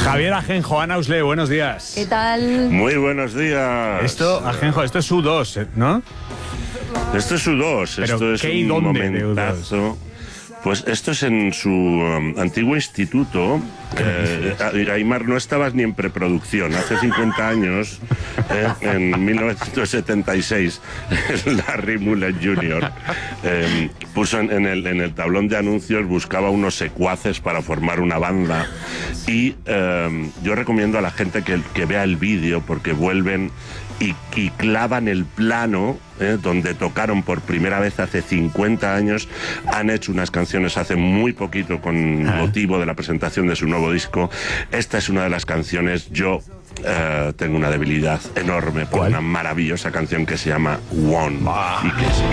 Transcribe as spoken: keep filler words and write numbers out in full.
Javier Ajenjo, Ana Usle, buenos días. ¿Qué tal? Muy buenos días. Esto, Ajenjo, esto es U dos, ¿no? Esto es U dos, ¿Pero esto es qué y un dónde de U dos? momentazo. Pues esto es en su um, antiguo instituto. Eh, Aimar, no estabas ni en preproducción. Hace cincuenta años, eh, en mil novecientos setenta y seis, Larry Mullen junior eh, puso en, en, el, en el tablón de anuncios, buscaba unos secuaces para formar una banda. Y eh, yo recomiendo a la gente que, que vea el vídeo, porque vuelven y, y clavan el plano eh, donde tocaron por primera vez hace cincuenta años. Han hecho unas canciones hace muy poquito con motivo de la presentación de su nuevo disco. Esta es una de las canciones. Yo eh, tengo una debilidad enorme por ¿Cuál? una maravillosa canción que se llama One. Y que es